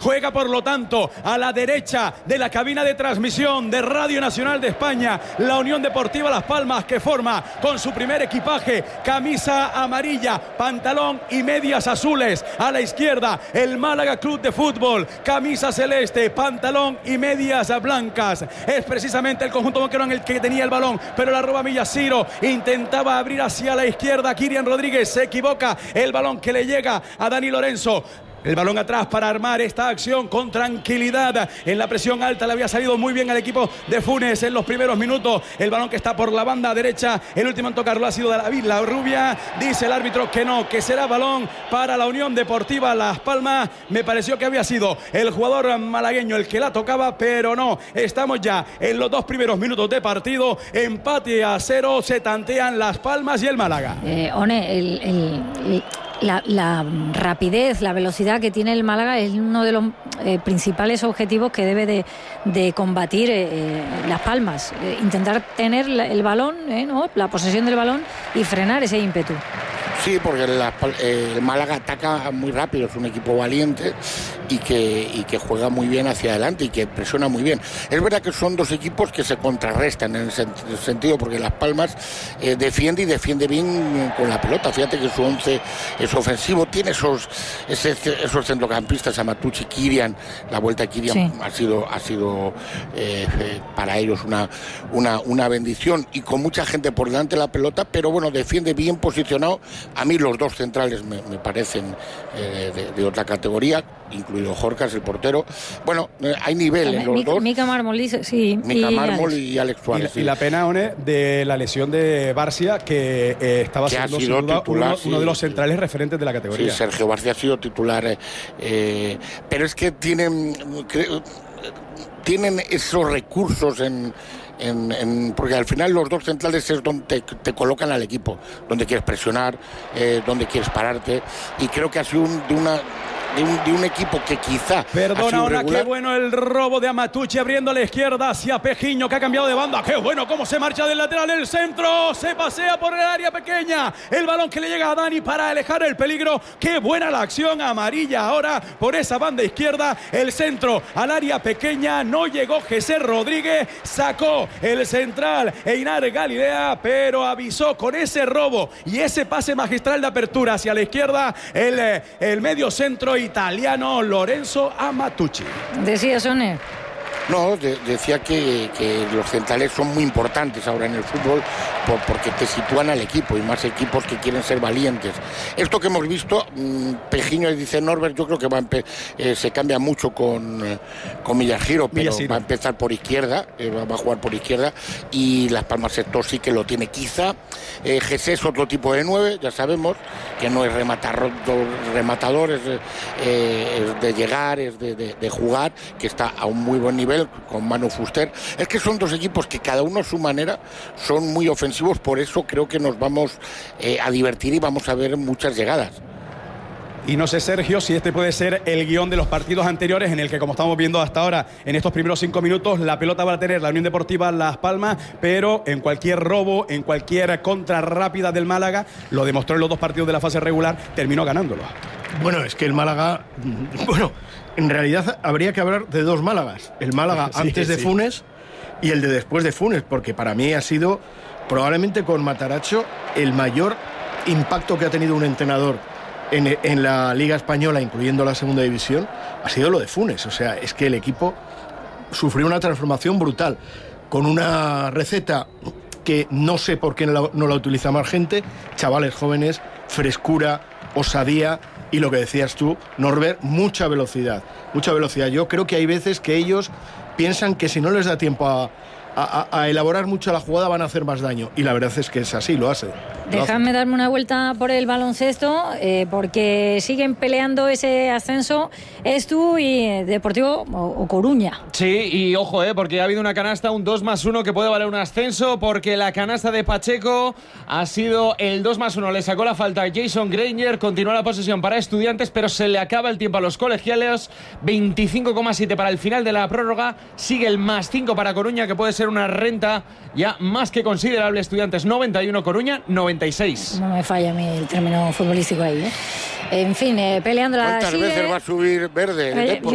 Juega, por lo tanto, a la derecha de la cabina de transmisión de Radio Nacional de España, la Unión Deportiva Las Palmas, que forma con su primer equipaje camisa amarilla, pantalón y medias azules. A la izquierda, el Málaga Club de Fútbol, camisa celeste, pantalón y medias blancas. Es precisamente el conjunto boquero en el que tenía el balón, pero la roba Millasiro. Intentaba abrir hacia la izquierda, Kylian Rodríguez se equivoca. El balón que le llega a Dani Lorenzo. El balón atrás para armar esta acción con tranquilidad. En la presión alta le había salido muy bien al equipo de Funes en los primeros minutos. El balón que está por la banda derecha. El último en tocarlo ha sido David La Rubia. Dice el árbitro que no, que será balón para la Unión Deportiva Las Palmas. Me pareció que había sido el jugador malagueño el que la tocaba, pero no. Estamos ya en los 2 primeros minutos de partido. Empate a 0. Se tantean Las Palmas y el Málaga. La rapidez, la velocidad que tiene el Málaga es uno de los principales objetivos que debe de combatir Las Palmas. Intentar tener el balón, ¿no? La posesión del balón y frenar ese ímpetu. Sí, porque el Málaga ataca muy rápido, es un equipo valiente y que juega muy bien hacia adelante y que presiona muy bien. Es verdad que son dos equipos que se contrarrestan en ese sentido, porque Las Palmas defiende y defiende bien con la pelota. Fíjate que su 11 es ofensivo, tiene esos centrocampistas, Amatucci, Kylian. La vuelta de Kylian ha sido para ellos una bendición, y con mucha gente por delante de la pelota, pero bueno, defiende bien posicionado. A mí los dos centrales me parecen de otra categoría, incluido Jorcas, el portero. Bueno, hay nivel en los dos. Mika Mármol, sí. Mika Mármol y Alex Suárez. Y la pena, One, de la lesión de Barcia, que estaba siendo sin duda uno de los centrales referentes de la categoría. Sí, Sergio Barcia ha sido titular. Pero es que tienen esos recursos porque al final los dos centrales es donde te colocan al equipo, donde quieres presionar, donde quieres pararte, y creo que ha sido de un equipo que quizá... Perdona, ahora qué bueno el robo de Amatucci abriendo a la izquierda hacia Pejiño, que ha cambiado de banda. Qué bueno cómo se marcha del lateral, el centro, se pasea por el área pequeña, el balón que le llega a Dani para alejar el peligro. Qué buena la acción amarilla ahora por esa banda izquierda, el centro al área pequeña, no llegó Jesús Rodríguez, sacó el central Einar Galilea, pero avisó con ese robo y ese pase magistral de apertura hacia la izquierda el medio centro italiano Lorenzo Amatucci. Decía Sone. No, decía que los centrales son muy importantes ahora en el fútbol porque te sitúan al equipo, y más equipos que quieren ser valientes. Esto que hemos visto, Pejiño, dice Norbert, yo creo que se cambia mucho con Millasiro, pero va a empezar por izquierda, va a jugar por izquierda, y Las Palmas sector sí que lo tiene. Quizá Jesús es otro tipo de 9, ya sabemos que no es rematador, es de llegar, es de jugar, que está a un muy buen nivel con Manu Fuster. Es que son dos equipos que cada uno a su manera son muy ofensivos, por eso creo que nos vamos a divertir y vamos a ver muchas llegadas. Y no sé, Sergio, si este puede ser el guión de los partidos anteriores, en el que, como estamos viendo hasta ahora, en estos primeros 5 minutos, la pelota va a tener la Unión Deportiva Las Palmas, pero en cualquier robo, en cualquier contra rápida del Málaga, lo demostró en los 2 partidos de la fase regular, terminó ganándolo. Bueno, es que el Málaga... Bueno, en realidad habría que hablar de 2 Málagas. El Málaga antes de Funes y el de después de Funes, porque para mí ha sido, probablemente con Matarazzo, el mayor impacto que ha tenido un entrenador en la Liga Española, incluyendo la segunda división, ha sido lo de Funes. O sea, es que el equipo sufrió una transformación brutal, con una receta que no sé por qué no la utiliza más gente, chavales jóvenes, frescura, osadía y, lo que decías tú, Norbert, mucha velocidad. Yo creo que hay veces que ellos piensan que si no les da tiempo a elaborar mucho la jugada van a hacer más daño, y la verdad es que es así, lo hace. Dejadme darme una vuelta por el baloncesto, porque siguen peleando ese ascenso Estu y Deportivo o Coruña. Sí, y ojo, porque ha habido una canasta, un 2+1 que puede valer un ascenso, porque la canasta de Pacheco ha sido el 2+1, le sacó la falta a Jason Granger, continúa la posesión para Estudiantes, pero se le acaba el tiempo a los colegiales, 25,7 para el final de la prórroga, sigue el +5 para Coruña, que puede ser una renta ya más que considerable. Estudiantes 91, Coruña 96. No me falla a mí el término futbolístico ahí, En fin, peleando la... ¿Cuántas veces va a subir Verde?